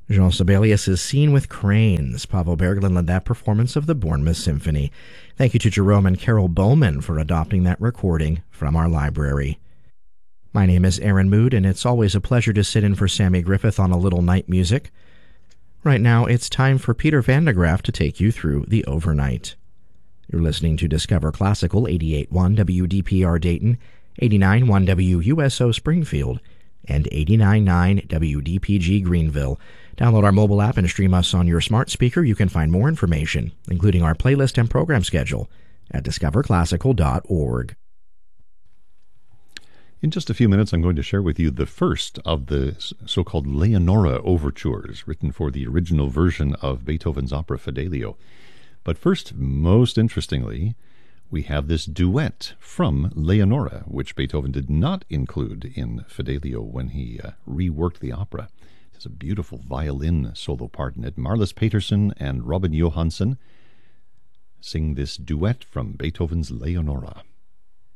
Jean Sibelius' Scene with Cranes. Pavel Berglund led that performance of the Bournemouth Symphony. Thank you to Jerome and Carol Bowman for adopting that recording from our library. My name is Aaron Mood, and it's always a pleasure to sit in for Sammy Griffith on a little night music. Right now, it's time for Peter Van de Graaff to take you through the overnight. You're listening to Discover Classical 88.1 WDPR Dayton, 89.1 WUSO Springfield, and 89.9 WDPG Greenville. Download our mobile app and stream us on your smart speaker. You can find more information, including our playlist and program schedule, at discoverclassical.org. In just a few minutes, I'm going to share with you the first of the so-called Leonora overtures, written for the original version of Beethoven's opera Fidelio. But first, most interestingly, we have this duet from Leonora, which Beethoven did not include in Fidelio when he reworked the opera. There's a beautiful violin solo part in it. Marlis Peterson and Robin Johansson sing this duet from Beethoven's Leonora.